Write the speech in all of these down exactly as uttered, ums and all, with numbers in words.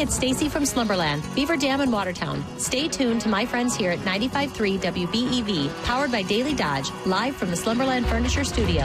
Hey, it's Stacy from Slumberland, Beaver Dam in Watertown. Stay tuned to my friends here at ninety-five point three W B E V, powered by Daily Dodge, live from the Slumberland Furniture Studio.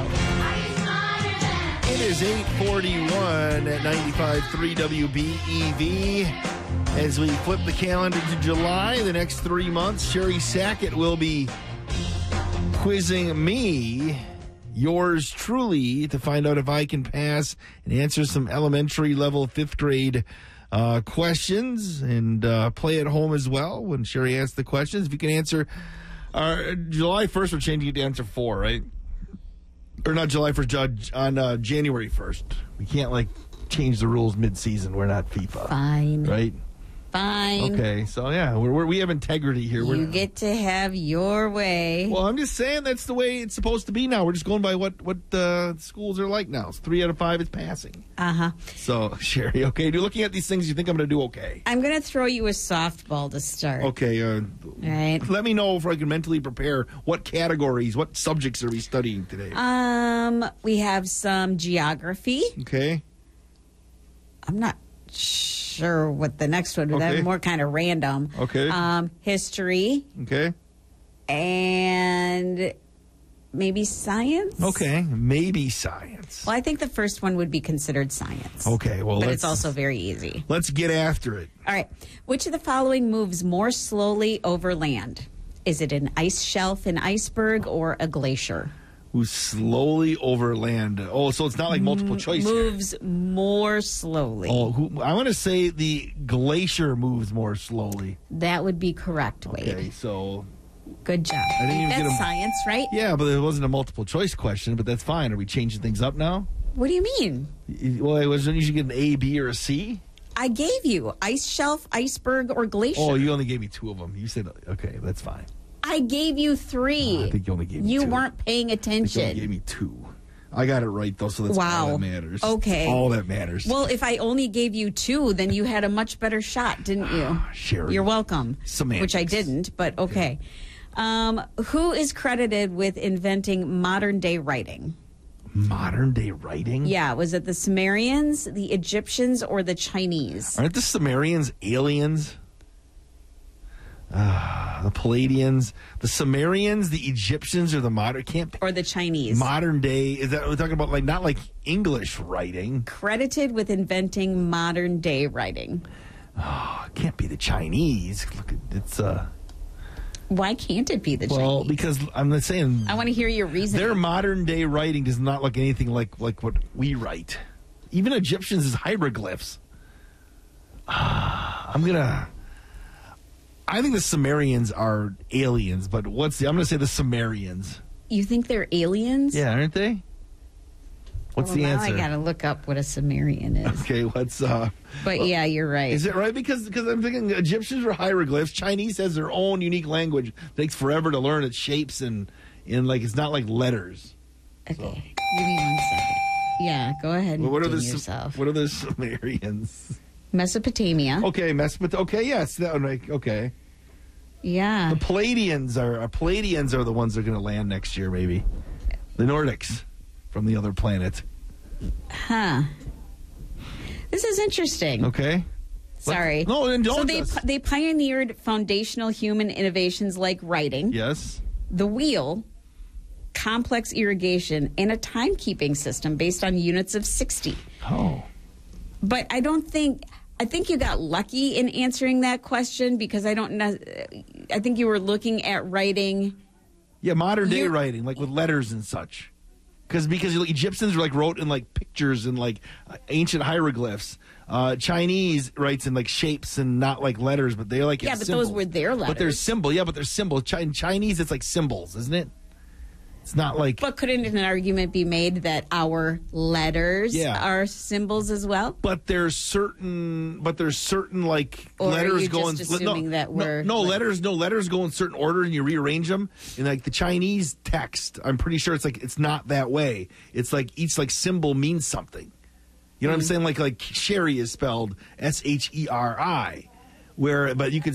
It is eight forty-one at ninety-five point three W B E V. As we flip the calendar to July, the next three months, Sherry Sackett will be quizzing me, yours truly, to find out if I can pass and answer some elementary level fifth grade uh, questions and uh, play at home as well when Sherry asks the questions. If you can answer, uh, July first, we're changing it to answer four, right? Or not July first, Judge, on uh, January first. We can't, like, change the rules mid-season. We're not FIFA. Fine. Right? Fine. Okay, so, yeah, we're, we're, we have integrity here. You we're, get to have your way. Well, I'm just saying that's the way it's supposed to be now. We're just going by what, what uh, schools are like now. It's three out of five is passing. Uh-huh. So, Sherry, okay, you're looking at these things, you think I'm going to do okay. I'm going to throw you a softball to start. Okay. Uh, right. Let me know if I can mentally prepare what categories, what subjects are we studying today? Um, we have some geography. Okay. I'm not sure what the next one would be. Okay. That's more kind of random. Okay. Um, history. Okay. And maybe science. Okay. Maybe science. Well, I think the first one would be considered science. Okay. Well, but let's, it's also very easy. Let's get after it. All right. Which of the following moves more slowly over land? Is it an ice shelf, an iceberg, or a glacier? Who's slowly over land. Oh, so it's not like multiple choice here. Moves more slowly. Oh, who, I want to say the glacier moves more slowly. That would be correct, Wade. Okay, so... Good job. I didn't even That's get a, science, right? Yeah, but it wasn't a multiple choice question, but that's fine. Are we changing things up now? What do you mean? Well, it wasn't usually get an A, B, or a C? I gave you ice shelf, iceberg, or glacier. Oh, you only gave me two of them. You said, okay, that's fine. I gave you three. Oh, I think you only gave me you two. You weren't paying I think you attention. only gave me two. I got it right, though, so that's wow. all that matters. Okay. That's all that matters. Well, if I only gave you two, then you had a much better shot, didn't you? Sherry. You're welcome. Semantics. Which I didn't, but okay. Um, who is credited with inventing modern-day writing? Modern-day writing? Yeah, was it the Sumerians, the Egyptians, or the Chinese? Aren't the Sumerians aliens? Uh, the Palladians, the Sumerians, the Egyptians, or the modern can't or the Chinese modern day. Is that we're talking about? Like not like English writing. Credited with inventing modern day writing. Oh, it can't be the Chinese. Look, it's uh. Why can't it be the well, Chinese? Well, because I'm not saying. I want to hear your reason. Their modern day writing does not look anything like like what we write. Even Egyptians is hieroglyphs. Uh, I'm gonna. I think the Sumerians are aliens, but what's the... I'm going to say the Sumerians. You think they're aliens? Yeah, aren't they? What's well, the now answer? I got to look up what a Sumerian is. Okay, what's... Uh, but well, yeah, you're right. Is it right? Because because I'm thinking Egyptians were hieroglyphs. Chinese has their own unique language. It takes forever to learn its shapes and, and like, it's not like letters. Okay, So. give me one second. Yeah, go ahead and well, what are the yourself. What are the Sumerians? Mesopotamia. Okay, Mesopotamia. Okay, yes, that one. Like, okay. Yeah. The Palladians are uh, Palladians are the ones that are going to land next year, maybe. The Nordics from the other planet. Huh. This is interesting. Okay. Sorry. What? No, indulge So they us. they pioneered foundational human innovations like writing, Yes. the wheel, complex irrigation, and a timekeeping system based on units of sixty. Oh. But I don't think, I think you got lucky in answering that question because I don't know, I think you were looking at writing. Yeah, modern day You- writing, like with letters and such. Because because Egyptians like wrote in like pictures and like uh, ancient hieroglyphs. Uh, Chinese writes in like shapes and not like letters, but they're like Yeah, in but symbols. those were their But they're letters. symbol. Yeah, but they're symbol. Chi- in Chinese, it's like symbols, isn't it? It's not like. But couldn't an argument be made that our letters Yeah. are symbols as well? But there's certain, but there's certain like Or are letters you going. just assuming no, that no, we're, no like- letters. No letters go in certain order, and you rearrange them. And like the Chinese text, I'm pretty sure it's like it's not that way. It's like each like symbol means something. You know what I'm saying? Like like Sherry is spelled S H E R I, where but you could